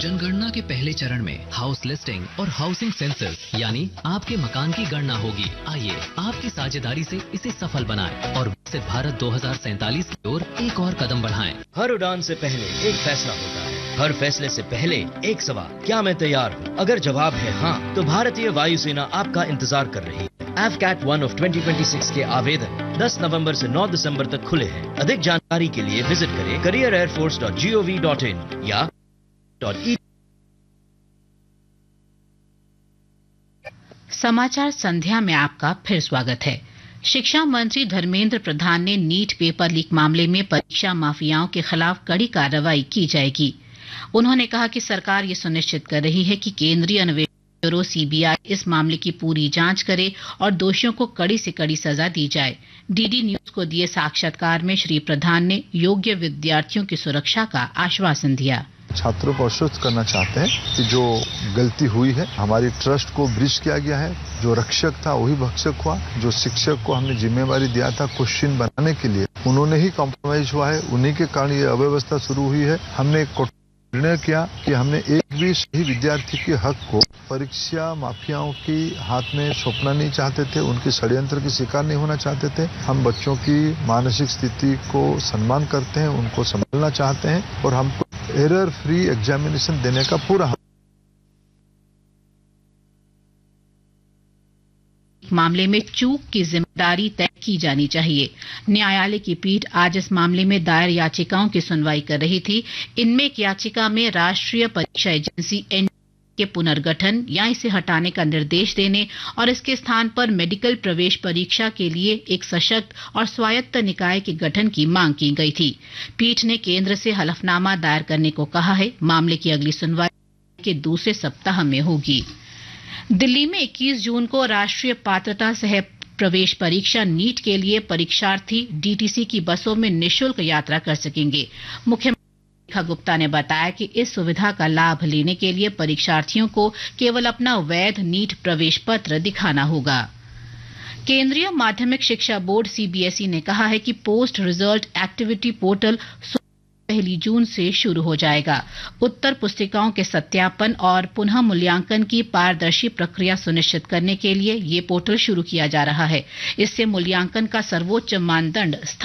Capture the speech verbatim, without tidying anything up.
जनगणना के पहले चरण में हाउस लिस्टिंग और हाउसिंग सेंसस यानी आपके मकान की गणना होगी। आइए आपकी साझेदारी से इसे सफल बनाएं और विकसित भारत दो हज़ार सैंतालीस की ओर एक और कदम बढ़ाएं। हर उड़ान से पहले एक फैसला होता है, हर फैसले से पहले एक सवाल, क्या मैं तैयार हूँ? अगर जवाब है हाँ, तो भारतीय वायुसेना आपका इंतजार कर रही है। F cat one of twenty twenty six के आवेदन दस नवंबर से नौ दिसंबर तक खुले हैं। अधिक जानकारी के लिए विजिट करें career air force dot G O V dot in या .ई। समाचार संध्या में आपका फिर स्वागत है। शिक्षा मंत्री धर्मेंद्र प्रधान ने नीट पेपर लीक मामले में परीक्षा माफियाओं के खिलाफ कड़ी कार्रवाई की जाएगी। उन्होंने कहा कि सरकार ये सुनिश्चित कर रही है कि केंद्रीय अन्वेषण ब्यूरो सी बी आई इस मामले की पूरी जांच करे और दोषियों को कड़ी से कड़ी सजा दी जाए। डी डी न्यूज को दिए साक्षात्कार में श्री प्रधान ने योग्य विद्यार्थियों की सुरक्षा का आश्वासन दिया। छात्रों को आश्वस्त करना चाहते हैं कि जो गलती हुई है, हमारी ट्रस्ट को ब्रीच किया गया है, जो रक्षक था वही भक्षक हुआ, जो शिक्षक को हमने जिम्मेवारी दिया था क्वेश्चन बनाने के लिए उन्होंने ही कॉम्प्रोमाइज हुआ है, उन्हीं के कारण ये अव्यवस्था शुरू हुई है। हमने एक निर्णय किया कि हमने एक भी सही विद्यार्थी के हक को परीक्षा माफियाओं की हाथ में सौंपना नहीं चाहते थे, उनके षड्यंत्र के शिकार नहीं होना चाहते थे। हम बच्चों की मानसिक स्थिति को सम्मान करते हैं, उनको संभालना चाहते हैं और हमको एरर फ्री एग्जामिनेशन देने का पूरा मामले में चूक की जिम्मेदारी तय की जानी चाहिए। न्यायालय की पीठ आज इस मामले में दायर याचिकाओं की सुनवाई कर रही थी। इनमें एक याचिका में राष्ट्रीय परीक्षा एजेंसी एन के पुनर्गठन या इसे हटाने का निर्देश देने और इसके स्थान पर मेडिकल प्रवेश परीक्षा के लिए एक सशक्त और स्वायत्त निकाय के गठन की मांग की गई थी। पीठ ने केंद्र से हलफनामा दायर करने को कहा है। मामले की अगली सुनवाई के दूसरे सप्ताह में होगी। दिल्ली में इक्कीस जून को राष्ट्रीय पात्रता सह प्रवेश परीक्षा नीट के लिए परीक्षार्थी डी टी सी की बसों में निःशुल्क यात्रा कर सकेंगे। मुख्यमंत्री रेखा गुप्ता ने बताया कि इस सुविधा का लाभ लेने के लिए परीक्षार्थियों को केवल अपना वैध नीट प्रवेश पत्र दिखाना होगा। केंद्रीय माध्यमिक शिक्षा board C B S E ने कहा है कि पोस्ट रिजल्ट एक्टिविटी पोर्टल पहली जून से शुरू हो जाएगा। उत्तर पुस्तिकाओं के सत्यापन और पुनः मूल्यांकन की पारदर्शी प्रक्रिया सुनिश्चित करने के लिए ये पोर्टल शुरू किया जा रहा है। इससे मूल्यांकन का सर्वोच्च मानदंड